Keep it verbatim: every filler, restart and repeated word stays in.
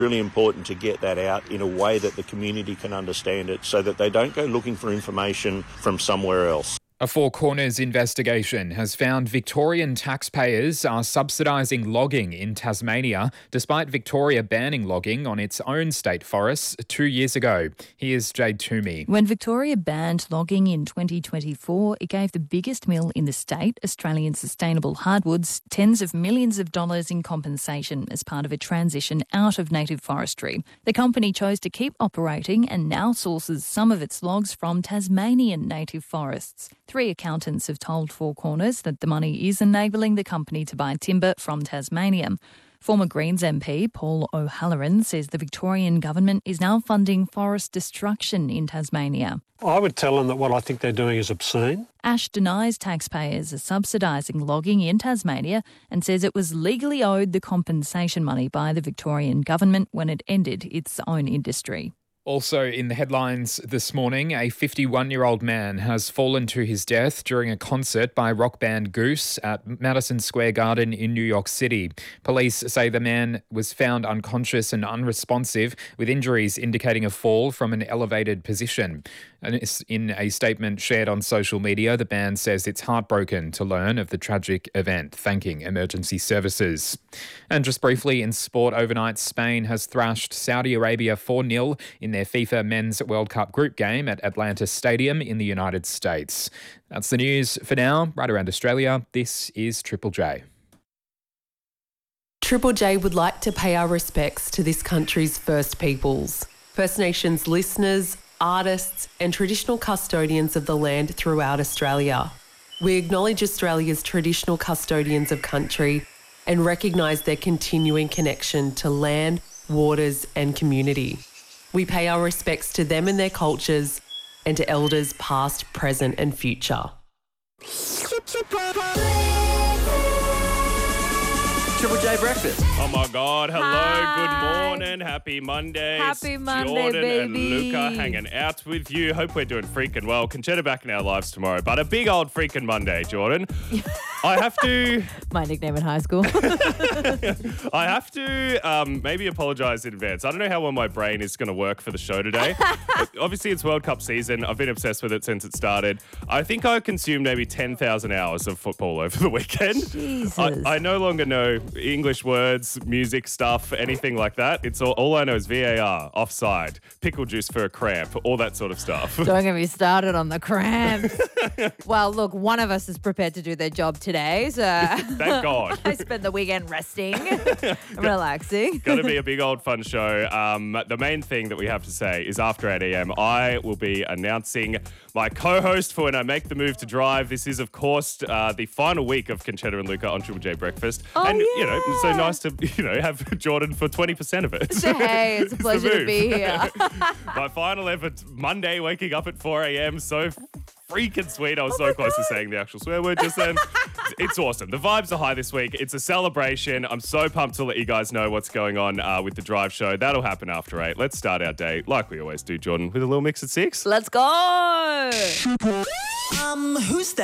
Really important to get that out in a way that the community can understand it so that they don't go looking for information from somewhere else. A Four Corners investigation has found Victorian taxpayers are subsidising logging in Tasmania, despite Victoria banning logging on its own state forests two years ago. Here's Jade Toomey. When Victoria banned logging in twenty twenty-four, it gave the biggest mill in the state, Australian Sustainable Hardwoods, tens of millions of dollars in compensation as part of a transition out of native forestry. The company chose to keep operating and now sources some of its logs from Tasmanian native forests. Three accountants have told Four Corners that the money is enabling the company to buy timber from Tasmania. Former Greens M P Paul O'Halloran says the Victorian government is now funding forest destruction in Tasmania. I would tell them that what I think they're doing is obscene. Ash denies taxpayers are subsidising logging in Tasmania and says it was legally owed the compensation money by the Victorian government when it ended its own industry. Also in the headlines this morning, a fifty-one-year-old man has fallen to his death during a concert by rock band Goose at Madison Square Garden in New York City. Police say the man was found unconscious and unresponsive, with injuries indicating a fall from an elevated position. And in a statement shared on social media, the band says it's heartbroken to learn of the tragic event, thanking emergency services. And just briefly in sport overnight, Spain has thrashed Saudi Arabia four nil in their FIFA Men's World Cup group game at Atlanta Stadium in the United States. That's the news for now. Right around Australia, this is Triple J. Triple J would like to pay our respects to this country's First Peoples, First Nations listeners, artists and traditional custodians of the land throughout Australia. We acknowledge Australia's traditional custodians of country and recognise their continuing connection to land, waters and community. We pay our respects to them and their cultures and to elders past, present and future. Triple J Breakfast. Oh my God. Hello. Hi. Good morning. Happy Monday. Happy It's Monday, Jordan baby. and Luca hanging out with you. Hope we're doing freaking well. Conchetta back in our lives tomorrow, but a big old freaking Monday, Jordan. I have to... My nickname in high school. I have to um, maybe apologise in advance. I don't know how well my brain is going to work for the show today. Obviously, it's World Cup season. I've been obsessed with it since it started. I think I consumed maybe ten thousand hours of football over the weekend. Jesus. I, I no longer know English words, music stuff, anything like that. It's all, all I know is V A R, offside, pickle juice for a cramp, all that sort of stuff. Don't get me started on the cramps. Well, look, one of us is prepared to do their job today, so Thank God. I spent the weekend resting, relaxing. Going to be a big old fun show. Um, the main thing that we have to say is after eight a.m, I will be announcing my co-host for when I make the move to drive. This is, of course, uh, the final week of Conchetta and Luca on Triple J Breakfast. Oh, and, yeah. you know, it's so nice to, you know, have Jordan for twenty percent of it. Hey, it's a the pleasure to move. be here. My final ever t- Monday waking up at four a.m. So freaking sweet. I was Oh so close to saying the actual swear word just then. It's awesome. The vibes are high this week. It's a celebration. I'm so pumped to let you guys know what's going on uh, with the drive show. That'll happen after eight. Let's start our day, like we always do, Jordan, with a little mix at six. Let's go. Um, who's that?